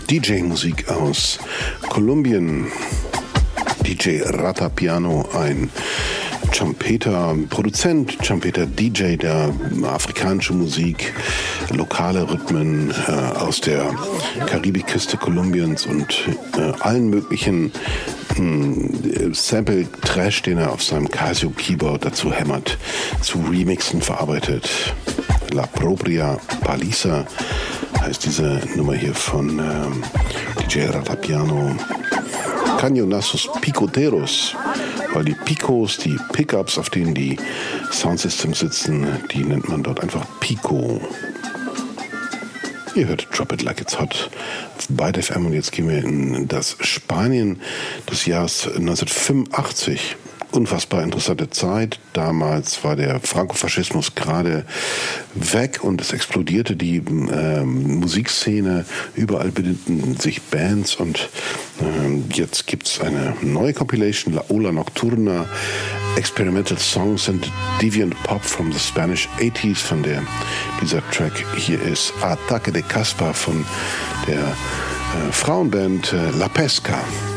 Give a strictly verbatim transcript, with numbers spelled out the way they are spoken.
D J-Musik aus Kolumbien. D J Ratapiano, ein Trompeter, Produzent, Trompeter, D J, der afrikanische Musik, lokale Rhythmen äh, aus der Karibikküste Kolumbiens und äh, allen möglichen äh, Sample-Trash, den er auf seinem Casio-Keyboard dazu hämmert, zu Remixen verarbeitet. La Propria Paliza heißt diese Nummer hier von ähm, D J Ratapiano. Cañonazos Picoteros, weil die Picos, die Pickups, auf denen die Soundsystems sitzen, die nennt man dort einfach Pico. Ihr hört Drop It Like It's Hot bei der F M und jetzt gehen wir in das Spanien des Jahres neunzehnhundertfünfundachtzig. Unfassbar interessante Zeit. Damals war der Frankofaschismus gerade weg und es explodierte die äh, Musikszene. Überall bildeten sich Bands und äh, jetzt gibt es eine neue Compilation, La Ola Nocturna, Experimental Songs and Deviant Pop from the Spanish eighties, von der dieser Track hier ist Ataque de Caspa von der äh, Frauenband äh, La Pesca.